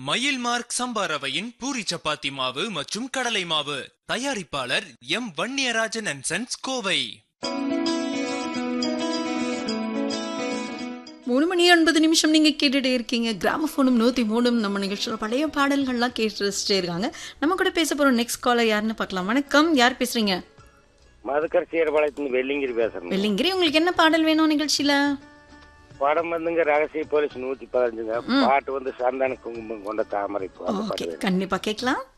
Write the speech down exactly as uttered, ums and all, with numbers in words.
மயில் மார்க் சம்பா ரவையின் பூரி சப்பாத்தி மாவு மற்றும் கடலை மாவு. தயாரிப்பாளர் M Vanniyarajan and sons, Kovai. மூணு மணி ஒன்பது நிமிஷம் நீங்க கேட்டுட்டே இருக்கீங்க. கிராமபோனும் நூத்தி மூணும் நம்ம நிகழ்ச்சியோட பழைய பாடல்கள்லாம் கேட்டு ரசிச்சிட்டே இருக்காங்க. நம்ம கூட பேச போறோம் நெக்ஸ்ட் காலர் யாருன்னு பார்க்கலாம். வணக்கம், யார் பேசுறீங்க? மதுக்கர் சீரபாளையத்துல வெள்ளிங்கிரி பேசுறேன். வெள்ளிங்கிரி, உங்களுக்கு என்ன பாடல் வேணும் நிகழ்ச்சியில? படம் வந்துங்க ரகசிய போலீஸ் நூத்தி பதினஞ்சுங்க. பாட்டு வந்து சந்தான குங்குமம் கொண்ட தாமரை. ஓகே, கண்டிப்பா கேட்கலாம்.